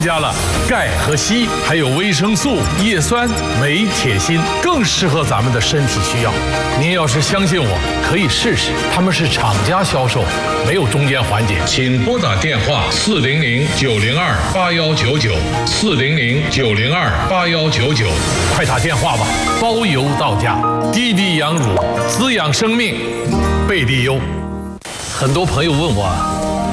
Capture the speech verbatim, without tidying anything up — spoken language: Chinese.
加了钙和硒，还有维生素、叶酸、镁、铁、锌，更适合咱们的身体需要。您要是相信我，可以试试。他们是厂家销售，没有中间环节。请拨打电话四零零九零二八幺九九四零零九零二八幺九九，快打电话吧，包邮到家。滴滴羊乳，滋养生命，贝蒂优。很多朋友问我，